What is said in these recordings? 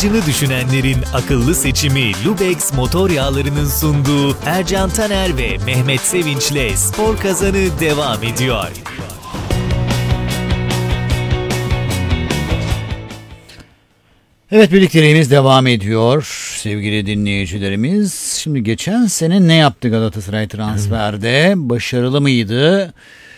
aracını düşünenlerin akıllı seçimi Lubex Motor Yağları'nın sunduğu Ercan Taner ve Mehmet Sevinç'le Spor Kazanı devam ediyor. Evet, birlikteliğimiz devam ediyor sevgili dinleyicilerimiz. Şimdi geçen sene ne yaptı Galatasaray transferde? Başarılı mıydı?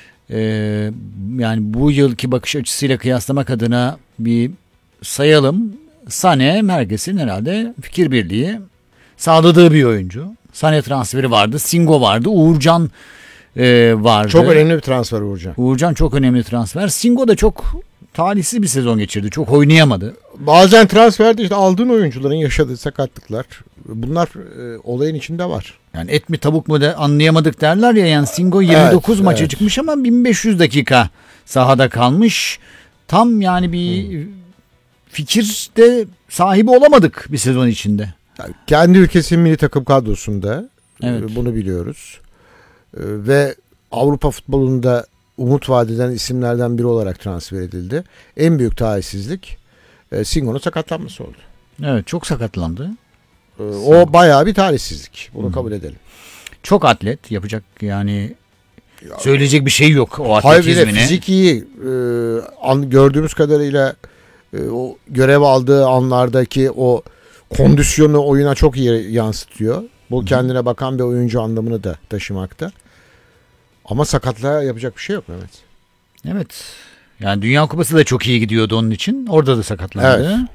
Yani bu yılki bakış açısıyla kıyaslamak adına bir sayalım. Sané, Merges'in herhalde fikir birliği sağladığı bir oyuncu. Sané transferi vardı, Singo vardı, Uğurcan vardı. Çok önemli bir transfer Uğurcan. Uğurcan çok önemli transfer. Singo da çok talihsiz bir sezon geçirdi. Çok oynayamadı. Bazen transferde işte aldığın oyuncuların yaşadığı sakatlıklar, bunlar olayın içinde var. Yani et mi tavuk mu da anlayamadık derler ya. Yani Singo 29 maça çıkmış ama 1500 dakika sahada kalmış. Tam yani bir fikirde sahibi olamadık bir sezon içinde. Yani kendi ülkesinin milli takım kadrosunda bunu biliyoruz. Ve Avrupa futbolunda umut vadeden isimlerden biri olarak transfer edildi. En büyük talihsizlik Singo'nun sakatlanması oldu. Evet, çok sakatlandı. O bayağı bir talihsizlik. Bunu kabul edelim. Çok atlet yapacak yani, söyleyecek bir şey yok o atletizmine. atletizmine. Fizik iyi. Gördüğümüz kadarıyla o görev aldığı anlardaki o kondisyonu oyuna çok iyi yansıtıyor. Bu kendine bakan bir oyuncu anlamını da taşımakta. Ama sakatlığa yapacak bir şey yok Mehmet. Evet. Yani Dünya Kupası da çok iyi gidiyordu onun için. Orada da sakatlandı. Evet.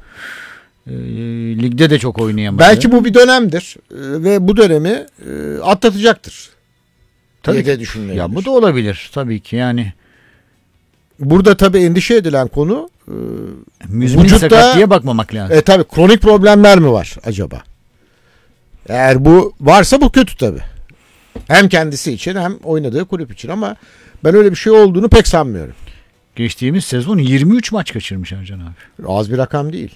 Ligde de çok oynayamadı. Belki bu bir dönemdir ve bu dönemi atlatacaktır. Tabii ki. Ya bu da olabilir tabii ki yani. Burada tabii endişe edilen konu müzmin sakatlığa bakmamak lazım. Tabii kronik problemler mi var acaba? Eğer bu varsa bu kötü tabii. Hem kendisi için hem oynadığı kulüp için, ama ben öyle bir şey olduğunu pek sanmıyorum. Geçtiğimiz sezon 23 maç kaçırmış Ercan abi. Az bir rakam değil.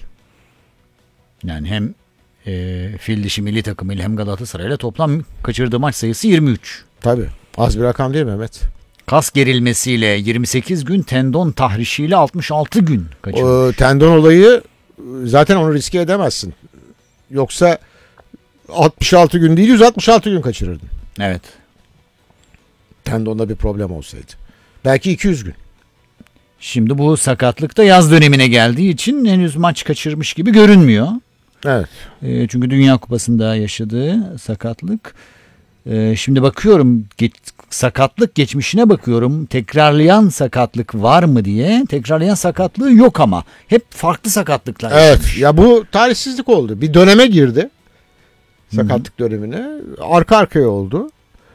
Yani hem fil dişi milli takımıyla hem Galatasaray'la toplam kaçırdığı maç sayısı 23. Tabii az bir rakam değil Mehmet. Kas gerilmesiyle 28 gün, tendon tahrişiyle 66 gün kaçırmış. Tendon olayı zaten onu riske edemezsin. Yoksa 66 gün değil 166 gün kaçırırdın. Evet. Tendonda bir problem olsaydı. Belki 200 gün. Şimdi bu sakatlıkta yaz dönemine geldiği için henüz maç kaçırmış gibi görünmüyor. Evet. Çünkü Dünya Kupası'nda yaşadığı sakatlık. Şimdi bakıyorum sakatlık geçmişine bakıyorum. Tekrarlayan sakatlık var mı diye. Tekrarlayan sakatlığı yok ama. Hep farklı sakatlıklar. Evet. Yaşamış. Ya bu talihsizlik oldu. Bir döneme girdi. Sakatlık dönemine. Arka arkaya oldu.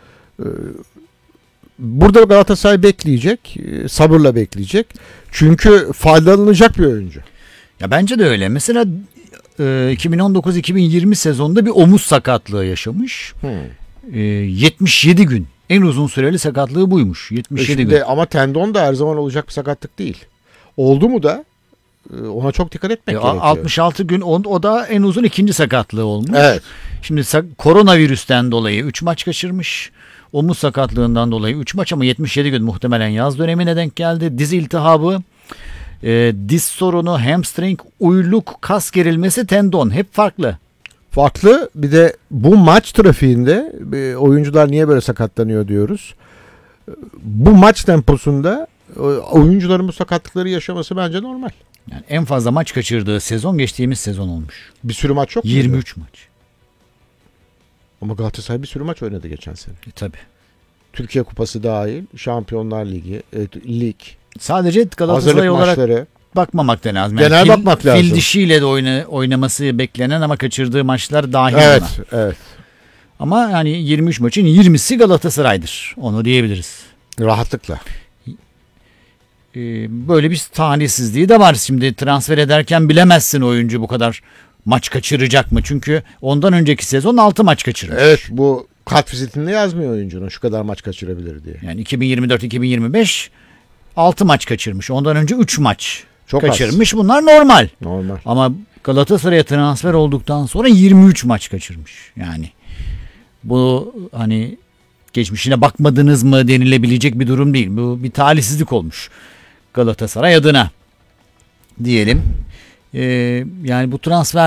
Burada Galatasaray bekleyecek. Sabırla bekleyecek. Çünkü faydalanacak bir oyuncu. Ya bence de öyle. Mesela 2019-2020 sezonunda bir omuz sakatlığı yaşamış. 77 gün. En uzun süreli sakatlığı buymuş. 77 gün. Ama tendon da her zaman olacak bir sakatlık değil. Oldu mu da ona çok dikkat etmek gerekiyor. 66 gün o da en uzun ikinci sakatlığı olmuş. Evet. Şimdi koronavirüsten dolayı 3 maç kaçırmış. Omuz sakatlığından dolayı 3 maç ama 77 gün muhtemelen yaz dönemine denk geldi. Diz iltihabı, diz sorunu, hamstring, uyluk, kas gerilmesi, tendon hep farklı. Farklı. Bir de bu maç trafiğinde oyuncular niye böyle sakatlanıyor diyoruz. Bu maç temposunda oyuncuların bu sakatlıkları yaşaması bence normal. Yani en fazla maç kaçırdığı sezon geçtiğimiz sezon olmuş. Bir sürü maç yok mu? 23 maç. Ama Galatasaray bir sürü maç oynadı geçen sene. Tabii. Türkiye Kupası dahil, Şampiyonlar Ligi, lig. Sadece Galatasaray olarak maçları bakmamak da lazım. Yani genel bakmak lazım. Fil dişiyle de oynaması beklenen ama kaçırdığı maçlar dahil evet, ona. Evet. Ama yani 23 maçın 20'si Galatasaray'dır. Onu diyebiliriz. Rahatlıkla. Böyle bir talihsizliği de var. Şimdi transfer ederken bilemezsin oyuncu bu kadar maç kaçıracak mı? Çünkü ondan önceki sezon 6 maç kaçırmış. Evet, bu kart vizitinde yazmıyor oyuncunun şu kadar maç kaçırabilir diye. Yani 2024-2025 6 maç kaçırmış. Ondan önce 3 maç çok kaçırmış. Az. Bunlar normal. Normal. Ama Galatasaray'a transfer olduktan sonra 23 maç kaçırmış. Yani bu hani geçmişine bakmadınız mı denilebilecek bir durum değil. Bu bir talihsizlik olmuş Galatasaray adına diyelim. Yani bu transfer